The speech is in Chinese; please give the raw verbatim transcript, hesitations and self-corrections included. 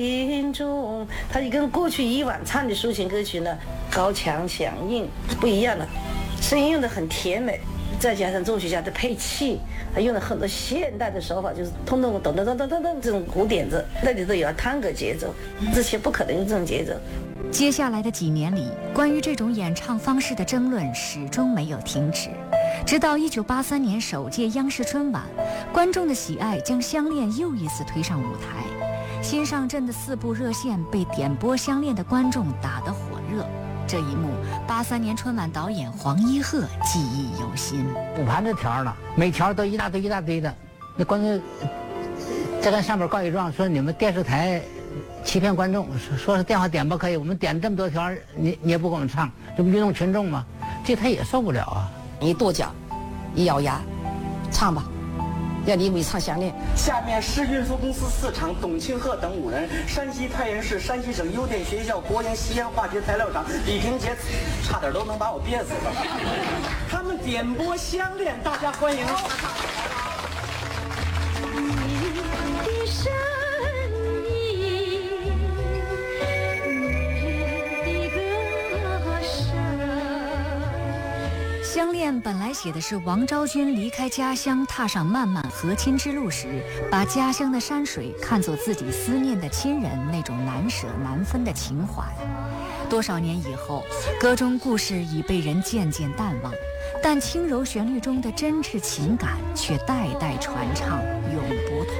心中，它跟过去以往唱的抒情歌曲呢，高强响硬不一样的，声音用的很甜美，再加上作曲家的配器，他用了很多现代的手法，就是通通咚咚咚咚咚咚这种鼓点子，那里头有探戈节奏，之前不可能用这种节奏。 接下来的几年里，关于这种演唱方式的争论始终没有停止，直到一九八三年首届央视春晚，观众的喜爱将《相恋》又一次推上舞台。新上阵的四部热线被点播《相恋》的观众打得火热，这一幕，八三年春晚导演黄一鹤记忆犹新。 五盘子条呢，每条都一大堆一大堆的，那观众在跟上面告一状，说你们电视台欺骗观众，说是电话点播可以，我们点这么多条，你你也不给我们唱，这不愚弄群众吗？这他也受不了啊！ 一跺脚，一咬牙，唱吧。要你为唱《相恋》。 下面市运输公司四厂董庆鹤等五人，山西太原市山西省邮电学校国营西安化学材料厂李平杰，差点都能把我憋死了。他们点播《相恋》，大家欢迎。 《相恋》本来写的是王昭君离开家乡，踏上漫漫和亲之路时，把家乡的山水看作自己思念的亲人，那种难舍难分的情怀。多少年以后，歌中故事已被人渐渐淡忘，但轻柔旋律中的真挚情感却代代传唱，永不